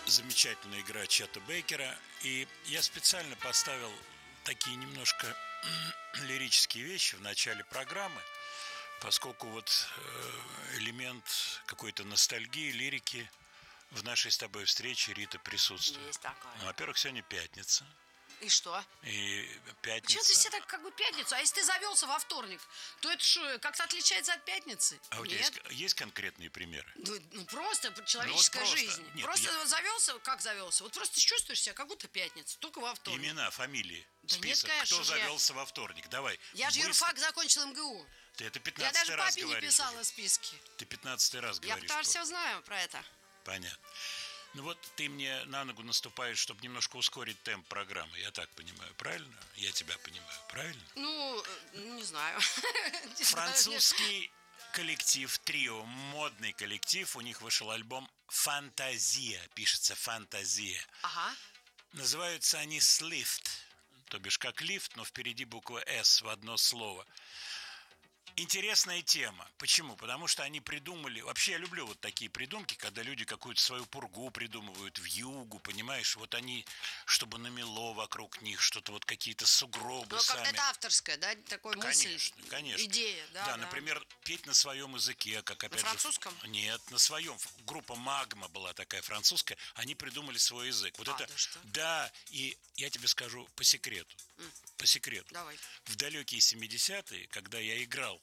замечательная игра Чета Бейкера. И я специально поставил такие немножко лирические вещи в начале программы, поскольку вот элемент какой-то ностальгии, лирики в нашей с тобой встрече, Рита, присутствует. Есть такое. Ну, во-первых, сегодня пятница. И что? И Чего пятница. ты все так как бы пятницу? А если ты завелся во вторник, то это что, как-то отличается от пятницы? А у тебя Нет? есть конкретные примеры? Ну, просто человеческая просто. жизнь. Нет, просто вот завелся, как завелся? Вот просто чувствуешь себя, как будто пятница, только во вторник. Имена, фамилии, Да нет, список. конечно Кто же, завелся во вторник? Давай. Я же быстро. юрфак закончил МГУ. Ты это Я 15-й даже раз папе не говоришь писала уже. списки. Ты 15-й раз Я говоришь. потому что- все знаю про это. Понятно. Ну вот ты мне на ногу наступаешь, чтобы немножко ускорить темп программы. Я так понимаю, правильно? Я тебя понимаю, правильно? Ну, не знаю. Французский коллектив, трио, модный коллектив. У них вышел альбом «Фантазия». Пишется «Фантазия». Ага. Называются они «Слифт». То бишь как лифт, но впереди буква «С» в одно слово. Интересная тема. Почему? Потому что они придумали... Вообще я люблю вот такие придумки, когда люди какую-то свою пургу придумывают, вьюгу, понимаешь? Вот они, чтобы намело вокруг них, что-то вот какие-то сугробы Ну, сами. как-то это авторская, да, такой мысль? Конечно, конечно. Идея, да. Да, например, петь на своем языке, как опять же... французском? Нет, на своем. Группа «Магма» была такая французская. Они придумали свой язык. Вот это... Да что? Да, и я тебе скажу по секрету. По секрету. Давай. В далекие 70-е, когда я играл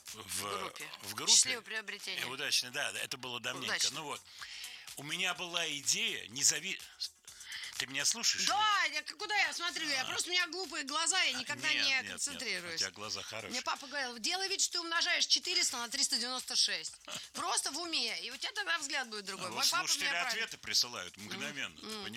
в группе. Счастливое приобретение. Удачно, да, это было давненько. Удачно. Ну вот, у меня была идея, Ты меня слушаешь? Да, куда я смотрю? У меня глупые глаза, я никогда не Нет, концентрируюсь. у тебя глаза хорошие. Мне папа говорил, делай вид, что ты умножаешь 400 на 396. Просто в уме. И у тебя тогда взгляд будет другой. Вот Мой папа слушатели меня правильно... ответы присылают мгновенно, ты понимаешь?